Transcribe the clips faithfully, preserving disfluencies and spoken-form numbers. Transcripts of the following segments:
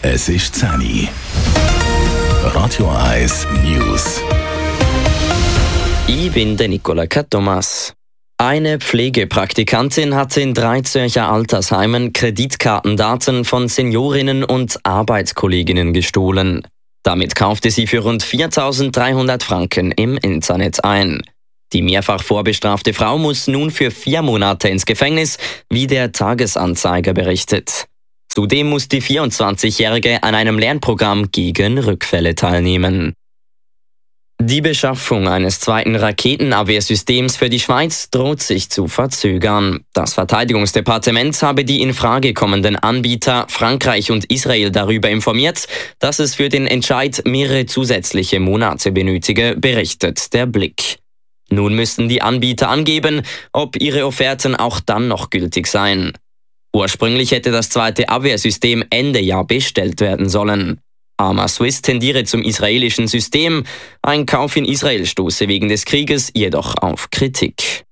Es ist zehn Uhr. Radio eins News. Ich bin der Nicola Thomas. Eine Pflegepraktikantin hat in drei Zürcher Altersheimen Kreditkartendaten von Seniorinnen und Arbeitskolleginnen gestohlen. Damit kaufte sie für rund viertausenddreihundert Franken im Internet ein. Die mehrfach vorbestrafte Frau muss nun für vier Monate ins Gefängnis, wie der Tagesanzeiger berichtet. Zudem muss die vierundzwanzigjährige an einem Lernprogramm gegen Rückfälle teilnehmen. Die Beschaffung eines zweiten Raketenabwehrsystems für die Schweiz droht sich zu verzögern. Das Verteidigungsdepartement habe die in Frage kommenden Anbieter Frankreich und Israel darüber informiert, dass es für den Entscheid mehrere zusätzliche Monate benötige, berichtet der Blick. Nun müssten die Anbieter angeben, ob ihre Offerten auch dann noch gültig seien. Ursprünglich hätte das zweite Abwehrsystem Ende Jahr bestellt werden sollen. Arma Swiss tendiere zum israelischen System, ein Kauf in Israel stoße wegen des Krieges jedoch auf Kritik.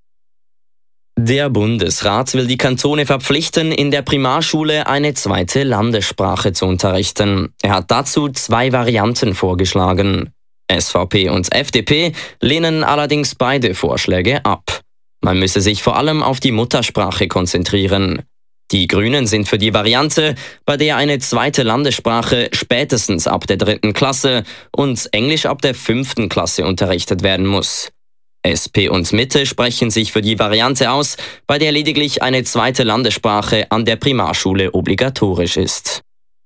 Der Bundesrat will die Kantone verpflichten, in der Primarschule eine zweite Landessprache zu unterrichten. Er hat dazu zwei Varianten vorgeschlagen. S V P und F D P lehnen allerdings beide Vorschläge ab. Man müsse sich vor allem auf die Muttersprache konzentrieren. Die Grünen sind für die Variante, bei der eine zweite Landessprache spätestens ab der dritten Klasse und Englisch ab der fünften Klasse unterrichtet werden muss. S P und Mitte sprechen sich für die Variante aus, bei der lediglich eine zweite Landessprache an der Primarschule obligatorisch ist.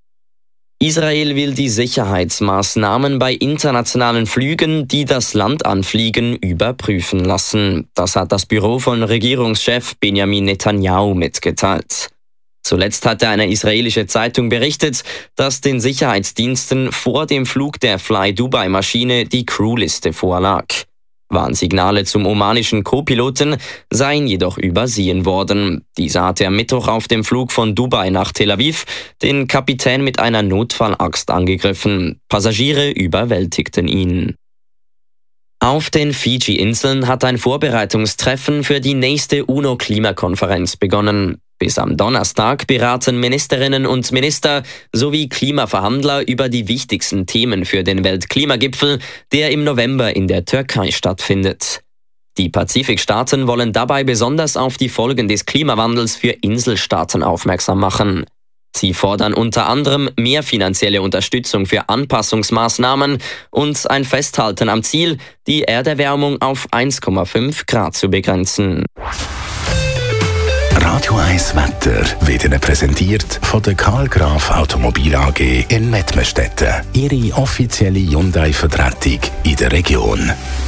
Israel will die Sicherheitsmaßnahmen bei internationalen Flügen, die das Land anfliegen, überprüfen lassen. Das hat das Büro von Regierungschef Benjamin Netanyahu mitgeteilt. Zuletzt hatte eine israelische Zeitung berichtet, dass den Sicherheitsdiensten vor dem Flug der Fly-Dubai-Maschine die Crewliste vorlag. Warnsignale zum omanischen Co-Piloten seien jedoch übersehen worden. Dieser hatte am Mittwoch auf dem Flug von Dubai nach Tel Aviv den Kapitän mit einer Notfallaxt angegriffen. Passagiere überwältigten ihn. Auf den Fidschi-Inseln hat ein Vorbereitungstreffen für die nächste UNO-Klimakonferenz begonnen. Bis am Donnerstag beraten Ministerinnen und Minister sowie Klimaverhandler über die wichtigsten Themen für den Weltklimagipfel, der im November in der Türkei stattfindet. Die Pazifikstaaten wollen dabei besonders auf die Folgen des Klimawandels für Inselstaaten aufmerksam machen. Sie fordern unter anderem mehr finanzielle Unterstützung für Anpassungsmaßnahmen und ein Festhalten am Ziel, die Erderwärmung auf eins Komma fünf Grad zu begrenzen. Radio eins Wetter wird Ihnen präsentiert von der Karl Graf Automobil A G in Mettmerstetten. Ihre offizielle Hyundai-Vertretung in der Region.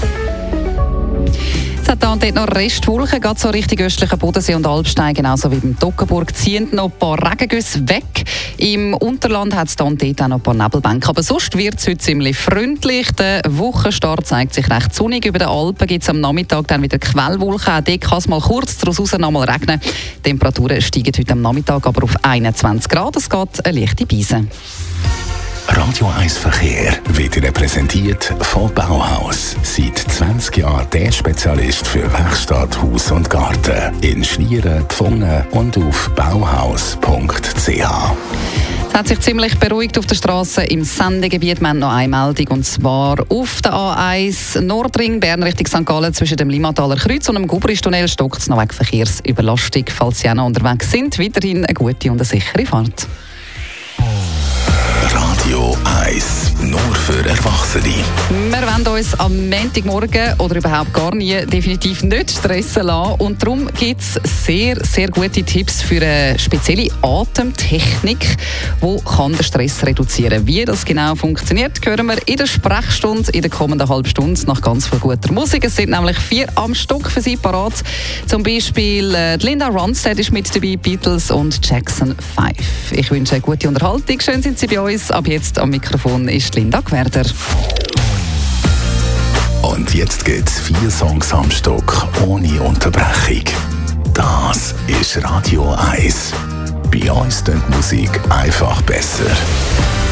Es hat da und dort noch Restwolken, geht so Richtung östlichen Bodensee und Alpstein, genauso wie beim Toggenburg, ziehen noch ein paar Regengüsse weg. Im Unterland hat es da und dort auch noch ein paar Nebelbänke. Aber sonst wird es heute ziemlich freundlich. Der Wochenstart zeigt sich recht sonnig. Über den Alpen gibt es am Nachmittag dann wieder Quellwolken. Auch dort kann es mal kurz daraus noch mal regnen. Die Temperaturen steigen heute am Nachmittag aber auf einundzwanzig Grad. Es geht eine leichte Beise. Radio eins Verkehr wird Ihnen präsentiert von Bauhaus. Seit zwanzig Jahren der Spezialist für Werkstatt, Haus und Garten. In Schlieren, Pfungen und auf bauhaus punkt c h. Es hat sich ziemlich beruhigt auf der Straße im Sendegebiet. Wir haben noch eine Meldung, und zwar auf der A eins Nordring, Bern Richtung Sankt Gallen, zwischen dem Limmataler Kreuz und dem Gubristunnel stockt es noch wegen Verkehrsüberlastung. Falls Sie auch noch unterwegs sind, weiterhin eine gute und eine sichere Fahrt. Radio eins, nur für Erwachsene. Wir wollen uns am Montagmorgen oder überhaupt gar nie definitiv nicht stressen lassen. Und darum gibt es sehr, sehr gute Tipps für eine spezielle Atemtechnik, die kann den Stress reduzieren kann. Wie das genau funktioniert, hören wir in der Sprechstunde in der kommenden halben Stunde nach ganz viel guter Musik. Es sind nämlich vier am Stück für Sie parat. Zum Beispiel äh, Linda Ronstadt ist mit dabei, Beatles und Jackson fünf. Ich wünsche eine gute Unterhaltung. Schön sind Sie bei uns. Ab jetzt am Mikrofon ist Linda Gwerder. Und jetzt gibt's vier Songs am Stück ohne Unterbrechung. Das ist Radio eins. Bei uns klingt die Musik einfach besser.